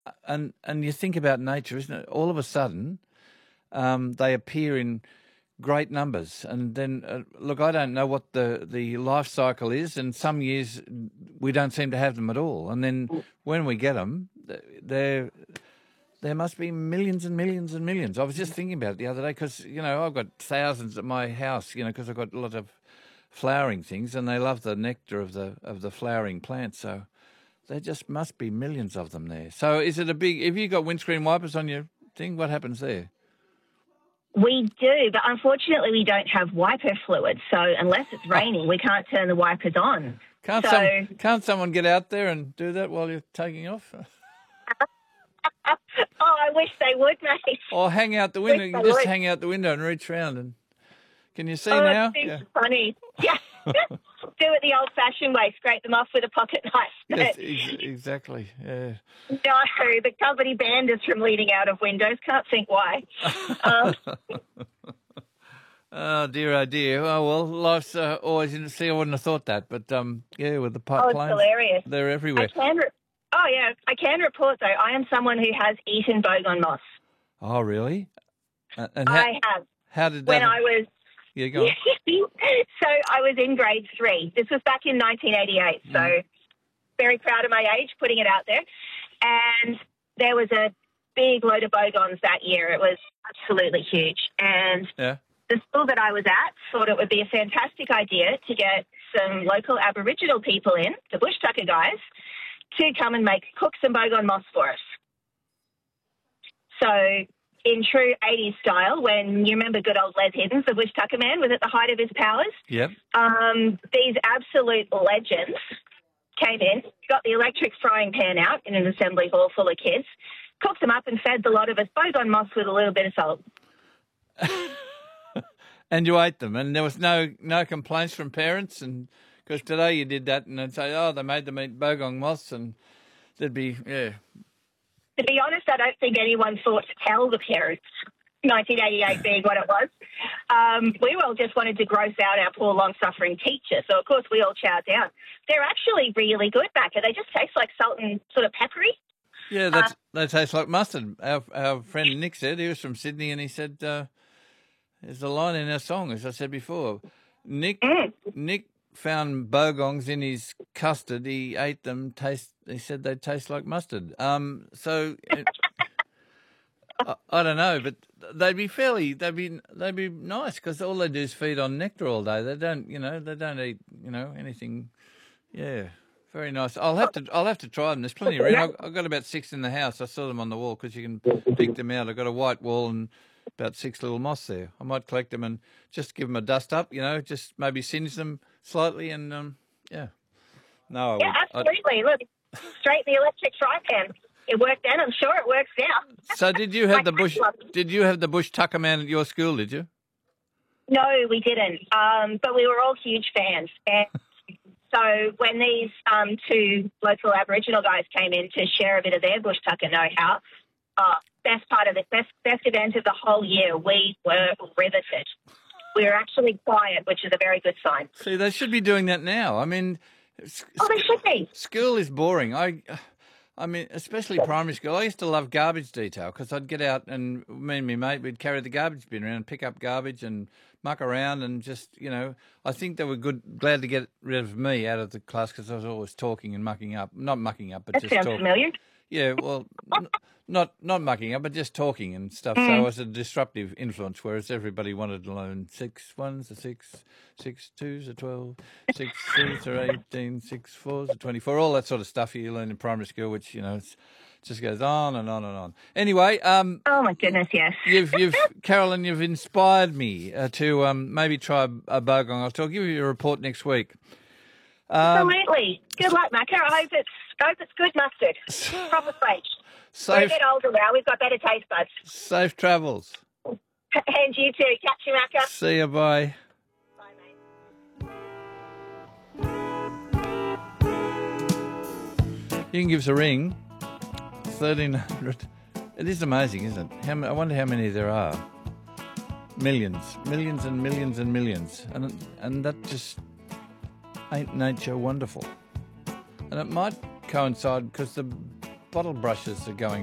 and you think about nature, isn't it? All of a sudden, they appear in great numbers, and then look, I don't know what the life cycle is, and some years we don't seem to have them at all, and then when we get them, there must be millions and millions and millions. I was just thinking about it the other day because I've got thousands at my house, because I've got a lot of flowering things, and they love the nectar of the flowering plants, so there just must be millions of them there. So is it have you got windscreen wipers on your thing? What happens there? We do, but unfortunately we don't have wiper fluid. So unless it's raining, we can't turn the wipers on. Can't someone get out there and do that while you're taking off? I wish they would, mate. Or hang out the window. You can just hang out the window and reach round. And can you see now? It's funny. Yeah. Do it the old-fashioned way, scrape them off with a pocket knife. Yes, exactly, yeah. No, the company banned us from leaning out of windows. Can't think why. Oh, dear. Oh, well, life's always interesting. I wouldn't have thought that. But, with the planes, it's hilarious. They're everywhere. I can report, though, I am someone who has eaten bogon moss. Oh, really? And I have. How did that... When I was... Yeah, go on. So I was in grade 3. This was back in 1988, so very proud of my age, putting it out there. And there was a big load of bogons that year. It was absolutely huge. And the school that I was at thought it would be a fantastic idea to get some local Aboriginal people in, the bush tucker guys, to come and cook some bogon moss for us. So... in true 80s style, when you remember good old Les Hiddens, the bush tucker man, was at the height of his powers. Yep. These absolute legends came in, got the electric frying pan out in an assembly hall full of kids, cooked them up and fed the lot of us bogon moss with a little bit of salt. And you ate them, and there was no complaints from parents, and because today you did that, and they'd say, they made them eat bogon moss, and there'd be, To be honest, I don't think anyone thought to tell the parents, 1988 being what it was. We all just wanted to gross out our poor, long-suffering teacher, so of course we all chowed down. They're actually really good, Macca. They just taste like salt and sort of peppery. Yeah, they taste like mustard. Our friend Nick said, he was from Sydney, and he said, there's a line in our song, as I said before. Nick found bogons in his custard. He ate them. He said they taste like mustard. I don't know, but they'd be nice because all they do is feed on nectar all day. They don't eat anything. Yeah, very nice. I'll have to try them. There's plenty around. I've got about 6 in the house. I saw them on the wall because you can pick them out. I've got a white wall and about 6 little moss there. I might collect them and just give them a dust up, just maybe singe them slightly and, No, yeah, absolutely. Look, straight in the electric fry pan. It worked then. I'm sure it works now. So did you have the bush tucker man at your school, did you? No, we didn't. But we were all huge fans. And so when these 2 local Aboriginal guys came in to share a bit of their bush tucker know-how, best part of the best event of the whole year, we were riveted. We were actually quiet, which is a very good sign. See, they should be doing that now. I mean... they should be. School is boring. I mean, especially primary school. I used to love garbage detail because I'd get out and me and my mate, we'd carry the garbage bin around and pick up garbage and muck around and just, I think they were glad to get rid of me out of the class because I was always talking and mucking up. Not mucking up, but that just sounds talking. Familiar. Yeah, well, not mucking up, but just talking and stuff. So it was a disruptive influence, whereas everybody wanted to learn 6 1s are 6, 6 2s are 12, 6 3s are 18, 6 4s are 24, all that sort of stuff you learn in primary school, which, it just goes on and on and on. Anyway. Oh, my goodness, yes. Carolyn, you've inspired me to maybe try a bogon. I'll give you a report next week. Absolutely. Good luck, Macca. I hope it's good mustard. Proper French. We're a bit older now. We've got better taste buds. Safe travels. And you too. Catch you, Macca. See you. Bye. Bye, mate. You can give us a ring. 1300. It is amazing, isn't it? I wonder how many there are. Millions and millions and millions. And that just... ain't nature wonderful? And it might coincide because the bottle brushes are going